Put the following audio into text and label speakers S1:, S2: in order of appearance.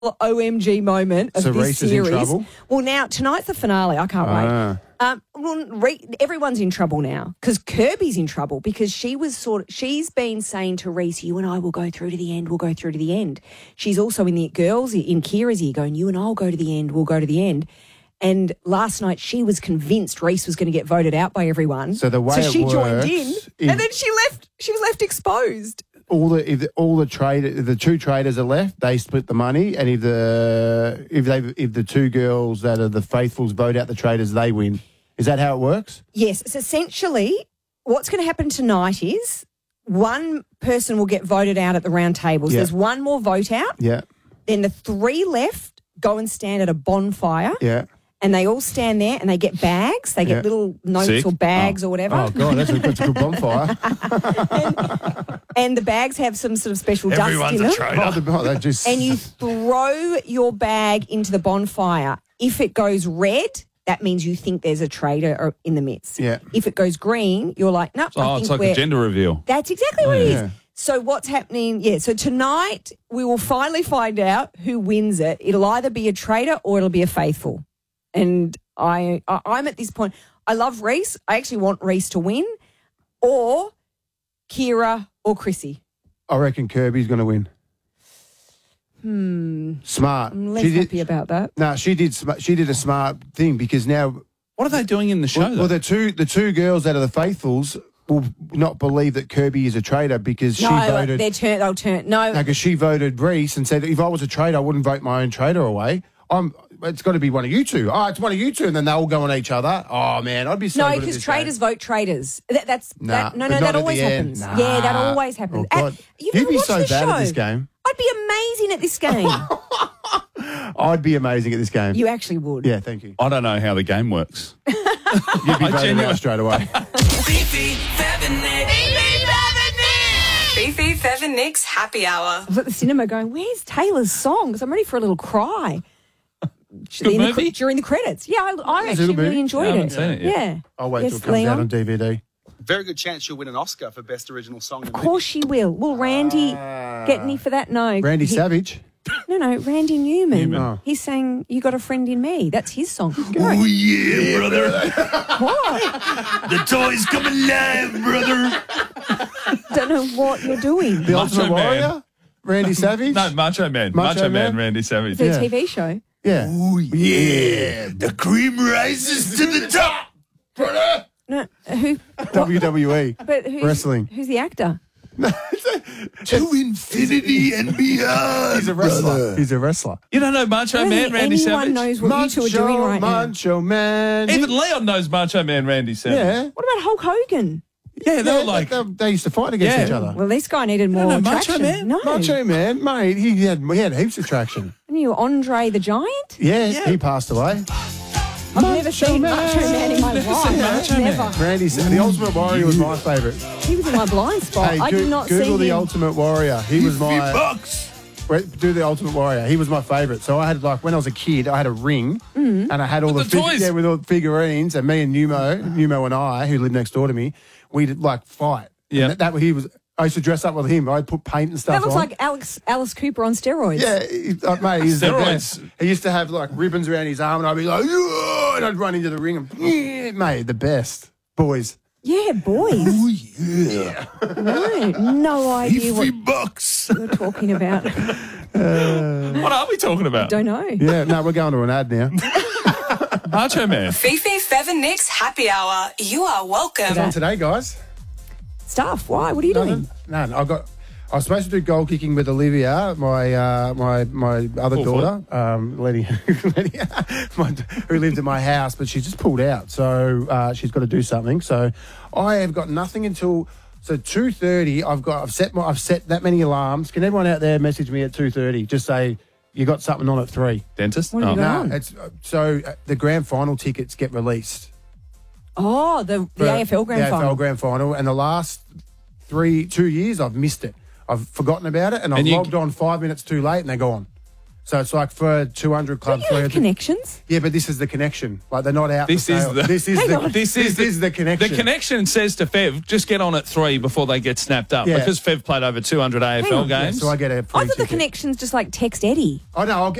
S1: OMG moment of
S2: So
S1: this
S2: Reese is in
S1: series.
S2: trouble?
S1: Well, now tonight's the finale. I can't wait. Everyone's in trouble now because Kirby's in trouble because she's been saying to Reese, "You and I will go through to the end. We'll go through to the end." She's also in Kira's ear going, "You and I'll go to the end. We'll go to the end." And last night she was convinced Reese was going to get voted out by everyone.
S2: So the way
S1: she
S2: it
S1: joined
S2: works
S1: in, and then she left. She was left exposed.
S2: If the two traders are left, they split the money, and if the two girls that are the faithfuls vote out the traders, they win. Is that how it works?
S1: Yes. It's essentially what's going to happen tonight is one person will get voted out at the round tables.
S2: Yeah.
S1: There's one more vote out.
S2: Yeah.
S1: Then the three left go and stand at a bonfire.
S2: Yeah.
S1: And they all stand there and they get bags. They get little notes
S3: Sick.
S1: or bags or whatever.
S2: Oh, God, that's a good bonfire.
S1: And the bags have some sort of special dust
S3: Everyone's
S1: in
S3: a
S1: them.
S3: traitor.
S1: And you throw your bag into the bonfire. If it goes red, that means you think there's a traitor in the midst.
S2: Yeah.
S1: If it goes green, you're like, no, I
S3: It's
S1: think
S3: like a gender reveal.
S1: That's exactly what it is.
S2: Yeah.
S1: So what's happening? Yeah. So tonight we will finally find out who wins it. It'll either be a traitor or it'll be a faithful. And I'm at this point. I love Reese. I actually want Reese to win, or Kira or Chrissy.
S2: I reckon Kirby's going to win. Smart.
S1: I'm less happy about that.
S2: No, she did a smart thing because now.
S3: What are they doing in the show, though?
S2: Well, the two girls that are the faithfuls will not believe that Kirby is a traitor because she voted.
S1: They'll turn. No,
S2: because she voted Reese and said, if I was a traitor, I wouldn't vote my own traitor away. It's got to be one of you two. Oh, it's one of you two, and then they all go on each other. Oh man, I'd be so good at
S1: because
S2: this
S1: traitors
S2: game.
S1: vote traitors.
S2: But
S1: That
S2: not
S1: always
S2: at the end.
S1: happens.
S2: Nah.
S1: Yeah, that always happens.
S2: Oh, God.
S1: You've
S2: You'd
S1: never
S2: be
S1: watched
S2: so
S1: the
S2: bad
S1: show.
S2: at this game.
S1: I'd be amazing at this game.
S2: I'd be amazing at this game.
S1: You actually would.
S2: Yeah, thank you.
S3: I don't know how the game works.
S2: You'd be voted
S3: genuinely-
S2: out straight away.
S4: Fifi, Fev and Nick's Happy Hour.
S1: I was at the cinema going, where's Taylor's song? Because I'm ready for a little cry.
S3: movie?
S1: During the credits. Yeah, I
S2: Is it a
S1: actually
S2: good movie?
S1: really enjoyed
S3: I haven't
S1: it.
S3: seen it yet.
S1: Yeah.
S2: I'll wait till
S1: Yes,
S2: it comes out
S1: Leon?
S2: on DVD.
S5: Very good chance she'll win an Oscar for Best Original Song.
S1: Of course she will. Will Randy get any for that? No.
S2: Randy Savage.
S1: No, Randy Newman.
S2: Oh.
S1: He's saying, "You Got a Friend in Me." That's his song. Go.
S3: Oh, yeah, brother.
S1: What?
S3: The toys come alive, brother.
S1: Don't know what you're doing.
S2: The
S3: Macho
S2: Ultimate
S3: Man.
S2: Warrior. Randy Savage.
S3: No, Macho Man.
S2: Macho
S3: Macho Man,
S2: Man?
S3: Randy Savage.
S1: It's a
S2: Yeah.
S1: TV show.
S2: Yeah.
S3: Oh, yeah. The cream rises to the top, brother.
S1: No, who?
S2: WWE.
S1: But who's,
S2: Wrestling.
S1: Who's the actor?
S3: To infinity and beyond.
S2: He's a wrestler. He's a wrestler.
S3: You don't know Macho
S1: I don't
S3: Man,
S1: think
S3: Randy
S1: anyone
S3: Savage?
S1: knows what you two are doing right now.
S2: Macho Man.
S3: Even Leon knows Macho Man, Randy Savage.
S2: Yeah.
S1: What about Hulk Hogan?
S3: Yeah, they were like,
S2: they used to fight against
S3: Yeah.
S2: each other.
S1: Well, this guy needed more
S3: know Macho
S1: traction.
S3: Man?
S1: No,
S2: Macho Man, mate, he had heaps of traction.
S1: I knew Andre the Giant.
S2: Yeah, he passed away.
S1: I've never seen Macho Man in my life.
S3: Macho Man.
S1: Never.
S2: Randy, the Ultimate Warrior was my favourite.
S1: He was in my blind spot. I did not see
S2: Google
S1: him.
S2: the Ultimate Warrior. He was my.
S3: $50.
S2: Do the Ultimate Warrior. He was my favourite. So I had when I was a kid, I had a ring, and I had all
S3: With the toys.
S2: Yeah, with all the figurines, and me and Numo and I, who lived next door to me, we'd fight.
S3: Yeah.
S2: And that he was. I used to dress up with him. I'd put paint and stuff
S1: That looks
S2: on.
S1: like Alice Cooper on steroids.
S2: Yeah, mate, he's the
S3: Steroids.
S2: best. He used to have ribbons around his arm, and I'd be like, "Yeah," and I'd run into the ring, and mate, the best boys.
S1: Yeah, boys.
S3: Oh, yeah.
S1: No idea what
S3: $50.
S1: you're talking about.
S3: What are we talking about?
S1: Don't know.
S2: Yeah, no, we're going to an ad now.
S3: Macho Man.
S4: Fifi, Fev and Nick's Happy Hour. You are welcome.
S2: What's on today, guys?
S1: Stuff. Why? What are you doing?
S2: None. I was supposed to do goal kicking with Olivia, my other daughter, Letty, who lived at my house, but she just pulled out, so she's got to do something. So I have got nothing until 2:30. I've set that many alarms. Can everyone out there message me at 2:30? Just say you got something on at 3.
S3: Dentist?
S1: What have you got?
S2: No, it's the grand final tickets get released.
S1: Oh, the AFL Grand Final.
S2: The AFL Grand Final, and the last 2 years I've missed it. I've forgotten about it, and I've
S3: you-
S2: logged on 5 minutes too late, and they're gone. So it's like for 200 clubs.
S1: You have connections.
S2: Yeah, but this is the connection. Like they're not out.
S6: This
S2: for
S6: is
S2: sale.
S6: the-
S2: This is
S1: Hang
S2: the.
S1: on.
S2: This is the connection.
S6: The connection says to Fev, just get on at 3 before they get snapped up.
S2: Yeah.
S6: Because Fev played over 200 AFL
S1: on.
S6: games.
S2: Yeah, so I get a free
S1: I thought the
S2: ticket.
S1: connections just like text Eddie.
S2: Oh no,